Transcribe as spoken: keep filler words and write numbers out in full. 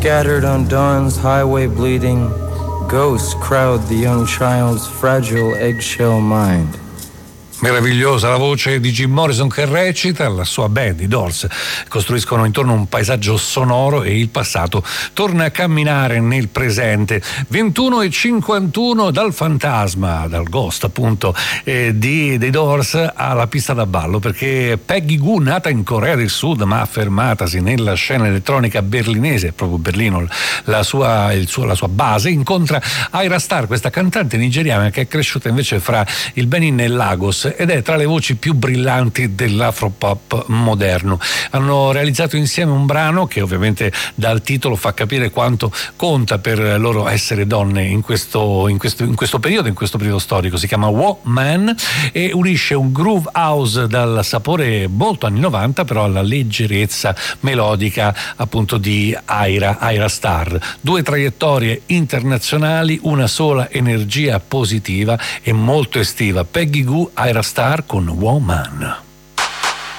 Scattered on dawn's highway bleeding, ghosts crowd the young child's fragile eggshell mind. Meravigliosa la voce di Jim Morrison che recita, la sua band, i Doors, costruiscono intorno un paesaggio sonoro e il passato torna a camminare nel presente. ventuno e cinquantuno dal fantasma, dal ghost appunto eh, di, dei Doors alla pista da ballo, perché Peggy Gou, nata in Corea del Sud ma affermatasi nella scena elettronica berlinese, proprio Berlino la sua, il suo, la sua base, incontra Ayra Starr, questa cantante nigeriana che è cresciuta invece fra il Benin e il Lagos ed è tra le voci più brillanti dell'afropop moderno. Hanno realizzato insieme un brano che ovviamente dal titolo fa capire quanto conta per loro essere donne in questo, in questo, in questo periodo, in questo periodo storico. Si chiama Woman e unisce un groove house dal sapore molto anni novanta però alla leggerezza melodica appunto di Ayra, Ayra Starr. Due traiettorie internazionali, una sola energia positiva e molto estiva. Peggy Gou, Ayra Starr con Woman.